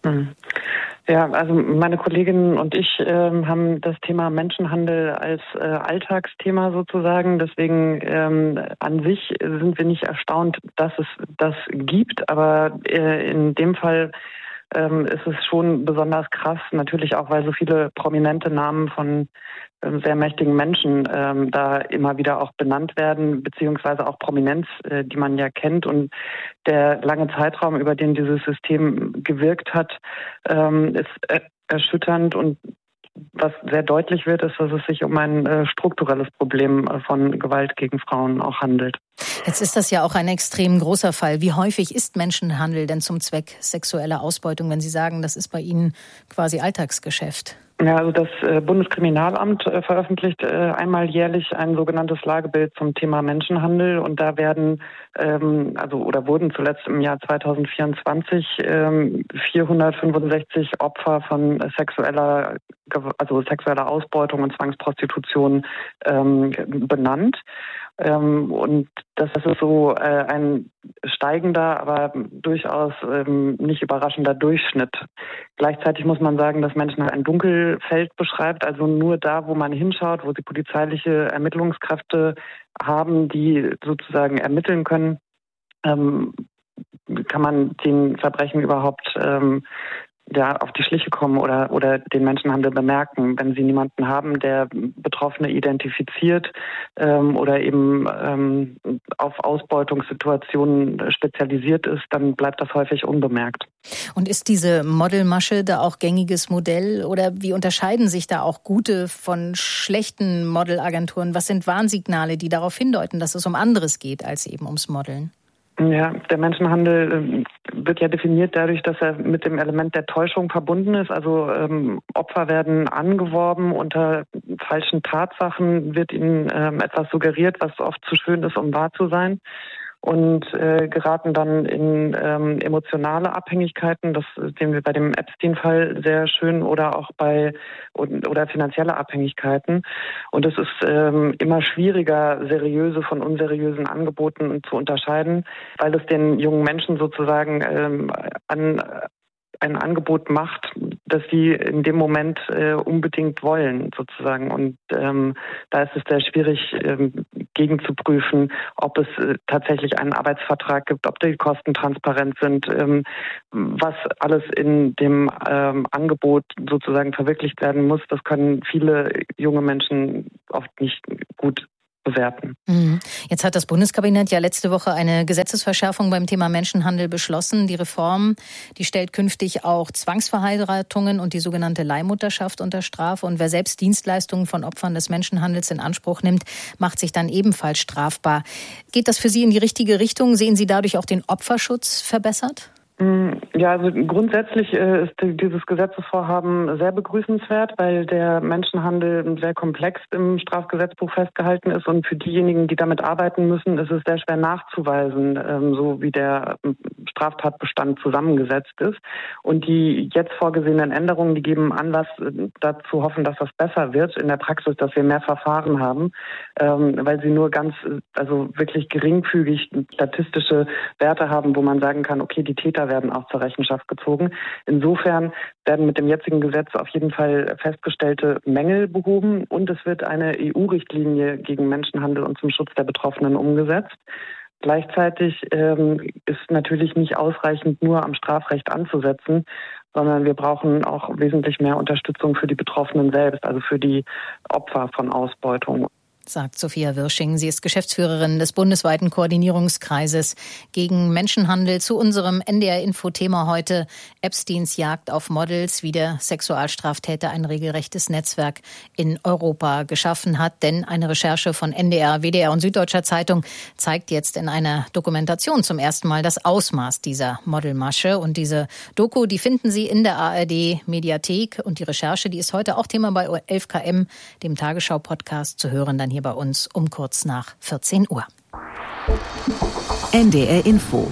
[SPEAKER 21] Ja, also meine Kolleginnen und ich haben das Thema Menschenhandel als Alltagsthema sozusagen. Deswegen an sich sind wir nicht erstaunt, dass es das gibt. Aber in dem Fall ist es schon besonders krass, natürlich auch, weil so viele prominente Namen von sehr mächtigen Menschen da immer wieder auch benannt werden, beziehungsweise auch Prominenz, die man ja kennt. Und der lange Zeitraum, über den dieses System gewirkt hat, ist erschütternd. Und was sehr deutlich wird, ist, dass es sich um ein strukturelles Problem von Gewalt gegen Frauen auch handelt.
[SPEAKER 5] Jetzt ist das ja auch ein extrem großer Fall. Wie häufig ist Menschenhandel denn zum Zweck sexueller Ausbeutung, wenn Sie sagen, das ist bei Ihnen quasi Alltagsgeschäft?
[SPEAKER 21] Ja, also das Bundeskriminalamt veröffentlicht einmal jährlich ein sogenanntes Lagebild zum Thema Menschenhandel, und da werden wurden zuletzt im Jahr 2024 465 Opfer von sexueller Ausbeutung und Zwangsprostitution benannt. Und das ist so ein steigender, aber durchaus nicht überraschender Durchschnitt. Gleichzeitig muss man sagen, dass Menschen ein Dunkelfeld beschreibt, also nur da, wo man hinschaut, wo sie polizeiliche Ermittlungskräfte haben, die sozusagen ermitteln können, kann man den Verbrechen überhaupt auf die Schliche kommen oder den Menschenhandel bemerken. Wenn sie niemanden haben, der Betroffene identifiziert oder eben auf Ausbeutungssituationen spezialisiert ist, dann bleibt das häufig unbemerkt.
[SPEAKER 5] Und ist diese Modelmasche da auch gängiges Modell oder wie unterscheiden sich da auch gute von schlechten Modelagenturen? Was sind Warnsignale, die darauf hindeuten, dass es um anderes geht als eben ums Modeln?
[SPEAKER 21] Ja, der Menschenhandel wird ja definiert dadurch, dass er mit dem Element der Täuschung verbunden ist. Also Opfer werden angeworben, unter falschen Tatsachen wird ihnen etwas suggeriert, was oft zu schön ist, um wahr zu sein. Und geraten dann in emotionale Abhängigkeiten, das sehen wir bei dem Epstein-Fall sehr schön, oder auch oder finanzielle Abhängigkeiten. Und es ist immer schwieriger, seriöse von unseriösen Angeboten zu unterscheiden, weil es den jungen Menschen sozusagen ein Angebot macht, das sie in dem Moment unbedingt wollen, sozusagen. Und da ist es sehr schwierig, gegenzuprüfen, ob es tatsächlich einen Arbeitsvertrag gibt, ob die Kosten transparent sind, was alles in dem Angebot sozusagen verwirklicht werden muss. Das können viele junge Menschen oft nicht gut bewerten.
[SPEAKER 5] Jetzt hat das Bundeskabinett ja letzte Woche eine Gesetzesverschärfung beim Thema Menschenhandel beschlossen. Die Reform, die stellt künftig auch Zwangsverheiratungen und die sogenannte Leihmutterschaft unter Strafe. Und wer selbst Dienstleistungen von Opfern des Menschenhandels in Anspruch nimmt, macht sich dann ebenfalls strafbar. Geht das für Sie in die richtige Richtung? Sehen Sie dadurch auch den Opferschutz verbessert?
[SPEAKER 21] Ja, also grundsätzlich ist dieses Gesetzesvorhaben sehr begrüßenswert, weil der Menschenhandel sehr komplex im Strafgesetzbuch festgehalten ist und für diejenigen, die damit arbeiten müssen, ist es sehr schwer nachzuweisen, so wie der Straftatbestand zusammengesetzt ist. Und die jetzt vorgesehenen Änderungen, die geben Anlass dazu hoffen, dass das besser wird in der Praxis, dass wir mehr Verfahren haben, weil sie nur wirklich geringfügig statistische Werte haben, wo man sagen kann, okay, die Täter werden auch zur Rechenschaft gezogen. Insofern werden mit dem jetzigen Gesetz auf jeden Fall festgestellte Mängel behoben und es wird eine EU-Richtlinie gegen Menschenhandel und zum Schutz der Betroffenen umgesetzt. Gleichzeitig ist natürlich nicht ausreichend nur am Strafrecht anzusetzen, sondern wir brauchen auch wesentlich mehr Unterstützung für die Betroffenen selbst, also für die Opfer von Ausbeutung.
[SPEAKER 5] Sagt Sophia Wirsching. Sie ist Geschäftsführerin des bundesweiten Koordinierungskreises gegen Menschenhandel. Zu unserem NDR-Info-Thema heute: Epsteins Jagd auf Models, wie der Sexualstraftäter ein regelrechtes Netzwerk in Europa geschaffen hat. Denn eine Recherche von NDR, WDR und Süddeutscher Zeitung zeigt jetzt in einer Dokumentation zum ersten Mal das Ausmaß dieser Modelmasche. Und diese Doku, die finden Sie in der ARD-Mediathek. Und die Recherche, die ist heute auch Thema bei 11KM, dem Tagesschau-Podcast, zu hören, dann hier bei uns um kurz nach 14 Uhr.
[SPEAKER 10] NDR Info.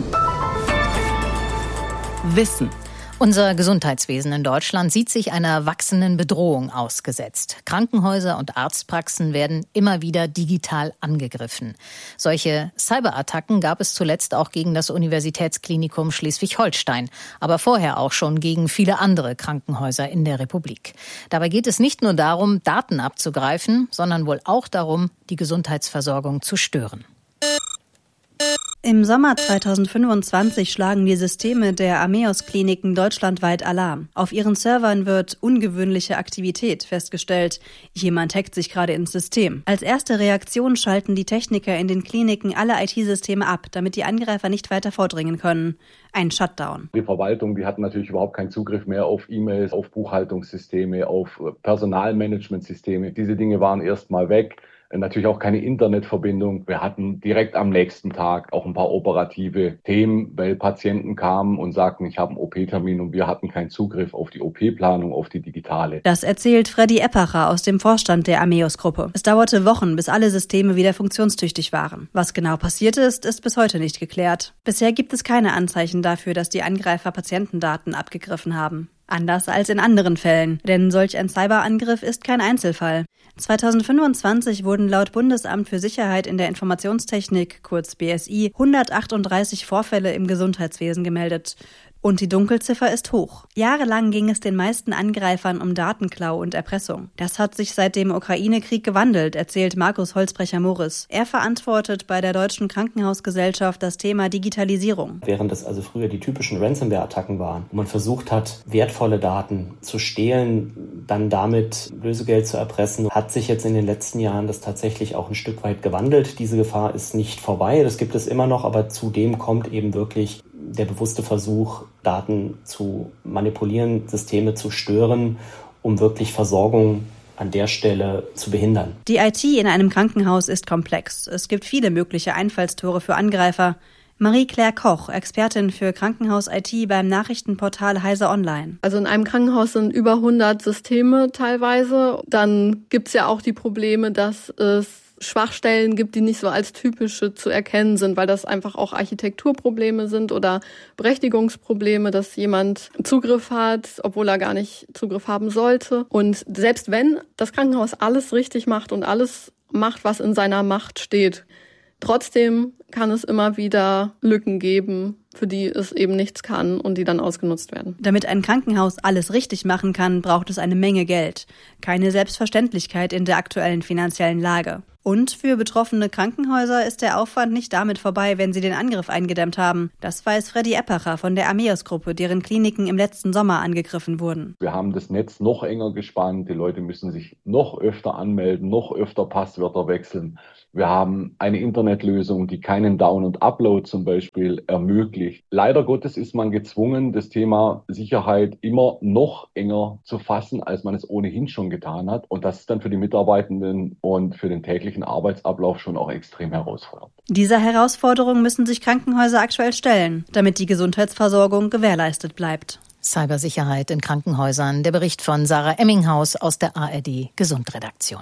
[SPEAKER 10] Wissen.
[SPEAKER 5] Unser Gesundheitswesen in Deutschland sieht sich einer wachsenden Bedrohung ausgesetzt. Krankenhäuser und Arztpraxen werden immer wieder digital angegriffen. Solche Cyberattacken gab es zuletzt auch gegen das Universitätsklinikum Schleswig-Holstein, aber vorher auch schon gegen viele andere Krankenhäuser in der Republik. Dabei geht es nicht nur darum, Daten abzugreifen, sondern wohl auch darum, die Gesundheitsversorgung zu stören.
[SPEAKER 1] Im Sommer 2025 schlagen die Systeme der Ameos-Kliniken deutschlandweit Alarm. Auf ihren Servern wird ungewöhnliche Aktivität festgestellt. Jemand hackt sich gerade ins System. Als erste Reaktion schalten die Techniker in den Kliniken alle IT-Systeme ab, damit die Angreifer nicht weiter vordringen können. Ein Shutdown.
[SPEAKER 22] Die Verwaltung, die hat natürlich überhaupt keinen Zugriff mehr auf E-Mails, auf Buchhaltungssysteme, auf Personalmanagementsysteme. Diese Dinge waren erstmal weg. Natürlich auch keine Internetverbindung. Wir hatten direkt am nächsten Tag auch ein paar operative Themen, weil Patienten kamen und sagten, ich habe einen OP-Termin und wir hatten keinen Zugriff auf die OP-Planung, auf die digitale.
[SPEAKER 1] Das erzählt Freddy Eppacher aus dem Vorstand der Ameos-Gruppe. Es dauerte Wochen, bis alle Systeme wieder funktionstüchtig waren. Was genau passiert ist, ist bis heute nicht geklärt. Bisher gibt es keine Anzeichen dafür, dass die Angreifer Patientendaten abgegriffen haben. Anders als in anderen Fällen, denn solch ein Cyberangriff ist kein Einzelfall. 2025 wurden laut Bundesamt für Sicherheit in der Informationstechnik, kurz BSI, 138 Vorfälle im Gesundheitswesen gemeldet. Und die Dunkelziffer ist hoch. Jahrelang ging es den meisten Angreifern um Datenklau und Erpressung. Das hat sich seit dem Ukraine-Krieg gewandelt, erzählt Markus Holzbrecher-Morris. Er verantwortet bei der Deutschen Krankenhausgesellschaft das Thema Digitalisierung.
[SPEAKER 3] Während es also früher die typischen Ransomware-Attacken waren, wo man versucht hat, wertvolle Daten zu stehlen, dann damit Lösegeld zu erpressen, hat sich jetzt in den letzten Jahren das tatsächlich auch ein Stück weit gewandelt. Diese Gefahr ist nicht vorbei, das gibt es immer noch, aber zudem kommt eben wirklich der bewusste Versuch, Daten zu manipulieren, Systeme zu stören, um wirklich Versorgung an der Stelle zu behindern.
[SPEAKER 1] Die IT in einem Krankenhaus ist komplex. Es gibt viele mögliche Einfallstore für Angreifer. Marie-Claire Koch, Expertin für Krankenhaus-IT beim Nachrichtenportal Heise Online.
[SPEAKER 4] Also in einem Krankenhaus sind über 100 Systeme teilweise. Dann gibt's ja auch die Probleme, dass es Schwachstellen gibt, die nicht so als typische zu erkennen sind, weil das einfach auch Architekturprobleme sind oder Berechtigungsprobleme, dass jemand Zugriff hat, obwohl er gar nicht Zugriff haben sollte. Und selbst wenn das Krankenhaus alles richtig macht und alles macht, was in seiner Macht steht, trotzdem kann es immer wieder Lücken geben, für die es eben nichts kann und die dann ausgenutzt werden.
[SPEAKER 1] Damit ein Krankenhaus alles richtig machen kann, braucht es eine Menge Geld. Keine Selbstverständlichkeit in der aktuellen finanziellen Lage. Und für betroffene Krankenhäuser ist der Aufwand nicht damit vorbei, wenn sie den Angriff eingedämmt haben. Das weiß Freddy Eppacher von der Ameos-Gruppe, deren Kliniken im letzten Sommer angegriffen wurden.
[SPEAKER 22] Wir haben das Netz noch enger gespannt. Die Leute müssen sich noch öfter anmelden, noch öfter Passwörter wechseln. Wir haben eine Internetlösung, die keinen Down- und Upload zum Beispiel ermöglicht. Leider Gottes ist man gezwungen, das Thema Sicherheit immer noch enger zu fassen, als man es ohnehin schon getan hat. Und das ist dann für die Mitarbeitenden und für den täglichen Arbeitsablauf schon auch extrem herausfordernd.
[SPEAKER 1] Dieser Herausforderung müssen sich Krankenhäuser aktuell stellen, damit die Gesundheitsversorgung gewährleistet bleibt.
[SPEAKER 5] Cybersicherheit in Krankenhäusern. Der Bericht von Sarah Emminghaus aus der ARD Gesundredaktion.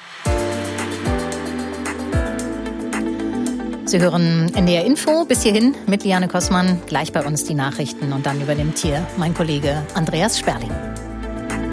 [SPEAKER 5] Sie hören NDR Info bis hierhin mit Liane Kossmann. Gleich bei uns die Nachrichten und dann übernimmt hier mein Kollege Andreas Sperling.